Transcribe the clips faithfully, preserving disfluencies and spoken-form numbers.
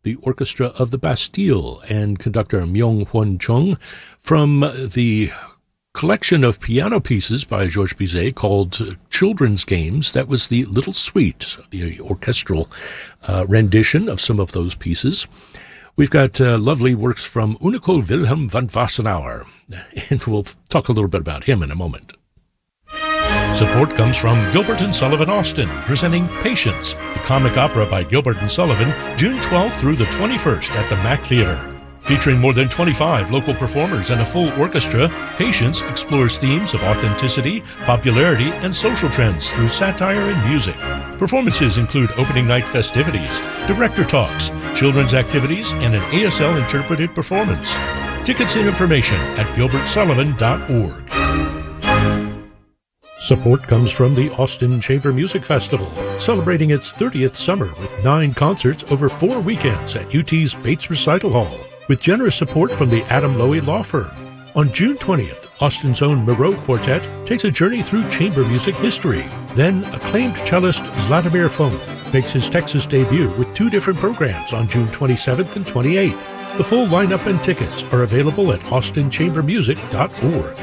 the Orchestra of the Bastille, and conductor Myung-Hwan Chung from the collection of piano pieces by Georges Bizet called Children's Games. That was the Little Suite, the orchestral uh, rendition of some of those pieces. We've got uh, lovely works from Unico Wilhelm van Wassenaar, and we'll talk a little bit about him in a moment. Support comes from Gilbert and Sullivan Austin, presenting Patience, the comic opera by Gilbert and Sullivan, June twelfth through the twenty-first at the Mack Theater. Featuring more than twenty-five local performers and a full orchestra, Patience explores themes of authenticity, popularity, and social trends through satire and music. Performances include opening night festivities, director talks, children's activities, and an A S L interpreted performance. Tickets and information at gilbert sullivan dot org. Support comes from the Austin Chamber Music Festival, celebrating its thirtieth summer with nine concerts over four weekends at U T's Bates Recital Hall, with generous support from the Adam Lowy Law Firm. On June twentieth, Austin's own Moreau Quartet takes a journey through chamber music history. Then, acclaimed cellist Zlatomir Funk makes his Texas debut with two different programs on June twenty-seventh and twenty-eighth. The full lineup and tickets are available at austin chamber music dot org.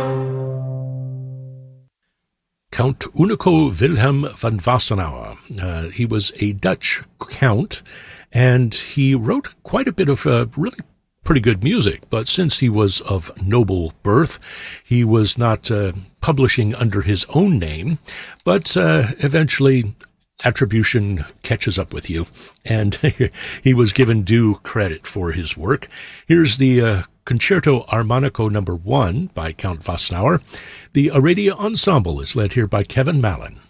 Count Unico Wilhelm van Wassenaar. Uh, he was a Dutch count, and he wrote quite a bit of uh, really pretty good music, but since he was of noble birth, he was not uh, publishing under his own name, but uh, eventually attribution catches up with you, and he was given due credit for his work. Here's the uh, Concerto Armonico number one by Count Wassenaar. The Aradia Ensemble is led here by Kevin Mallon.